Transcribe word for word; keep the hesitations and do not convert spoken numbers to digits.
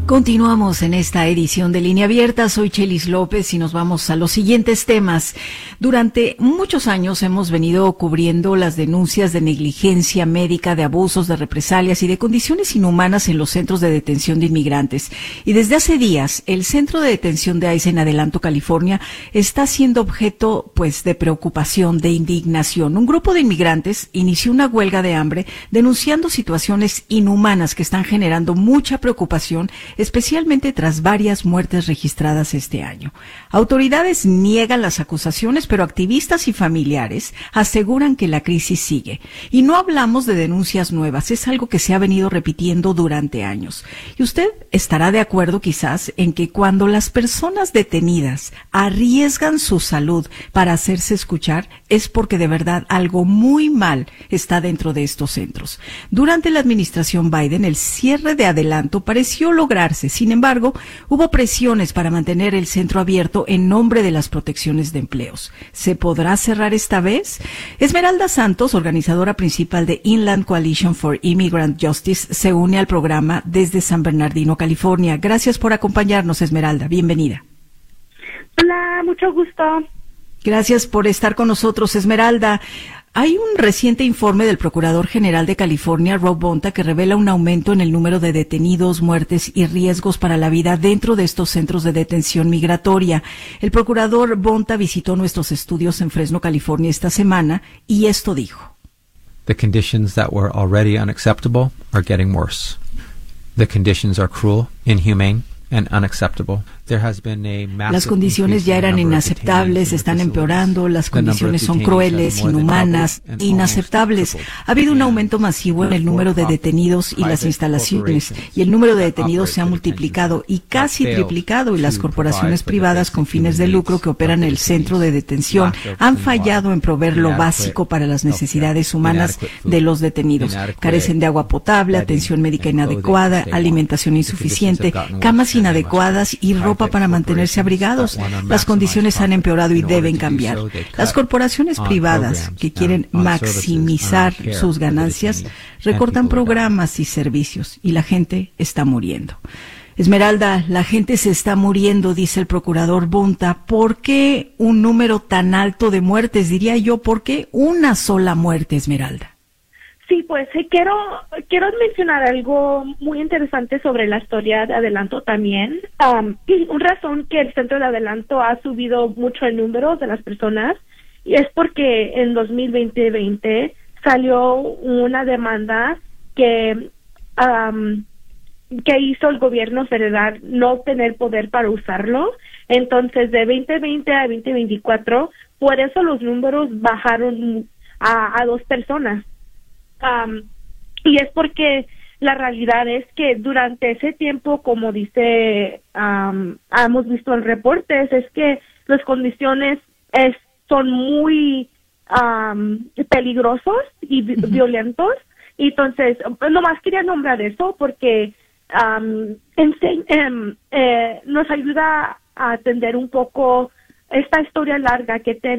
Continuamos en esta edición de Línea Abierta. Soy Chelis López y nos vamos a los siguientes temas. Durante muchos años hemos venido cubriendo las denuncias de negligencia médica, de abusos, de represalias y de condiciones inhumanas en los centros de detención de inmigrantes. Y desde hace días, el centro de detención de ICE en Adelanto, California, está siendo objeto, pues, de preocupación, de indignación. Un grupo de inmigrantes inició una huelga de hambre denunciando situaciones inhumanas que están generando mucha preocupación, especialmente tras varias muertes registradas este año. Autoridades niegan las acusaciones, pero activistas y familiares aseguran que la crisis sigue. Y no hablamos de denuncias nuevas, es algo que se ha venido repitiendo durante años. Y usted estará de acuerdo quizás en que cuando las personas detenidas arriesgan su salud para hacerse escuchar, es porque de verdad algo muy mal está dentro de estos centros. Durante la administración Biden, el cierre de Adelanto pareció lograr. Sin embargo, hubo presiones para mantener el centro abierto en nombre de las protecciones de empleos. ¿Se podrá cerrar esta vez? Esmeralda Santos, organizadora principal de Inland Coalition for Immigrant Justice, se une al programa desde San Bernardino, California. Gracias por acompañarnos, Esmeralda. Bienvenida. Hola, mucho gusto. Gracias por estar con nosotros, Esmeralda. Hay un reciente informe del Procurador General de California, Rob Bonta, que revela un aumento en el número de detenidos, muertes y riesgos para la vida dentro de estos centros de detención migratoria. El Procurador Bonta visitó nuestros estudios en Fresno, California esta semana y esto dijo. The conditions that were already unacceptable are getting worse. The conditions are cruel, inhumane, and unacceptable. There has been a massive Las condiciones ya eran inaceptables, están empeorando, las condiciones son crueles, inhumanas, inaceptables. Ha habido un aumento masivo en el número de detenidos y las instalaciones, y el número de detenidos se ha multiplicado y casi triplicado, y las corporaciones privadas con fines de lucro que operan el centro de detención han fallado en proveer lo básico para las necesidades humanas de los detenidos. Carecen de agua potable, atención médica inadecuada, alimentación insuficiente, camas inadecuadas y ropa para mantenerse abrigados. Las condiciones han empeorado y deben cambiar. Las corporaciones privadas que quieren maximizar sus ganancias recortan programas y servicios y la gente está muriendo. Esmeralda, la gente se está muriendo, dice el procurador Bonta. ¿Por qué un número tan alto de muertes? Diría yo, ¿por qué una sola muerte, Esmeralda? Sí, pues sí, quiero quiero mencionar algo muy interesante sobre la historia de Adelanto también. Um, una razón que el centro de Adelanto ha subido mucho el número de las personas y es porque en dos mil veinte salió una demanda que um, que hizo el gobierno federal no tener poder para usarlo. Entonces, de veinte veinte a veinte veinticuatro, por eso los números bajaron a, a dos personas. Um, y es porque la realidad es que durante ese tiempo, como dice, um, hemos visto en reportes, es que las condiciones es, son muy um, peligrosos y vi- uh-huh. violentos. Y entonces, nomás quería nombrar eso porque um, ense- um, eh, nos ayuda a atender un poco esta historia larga que tenemos.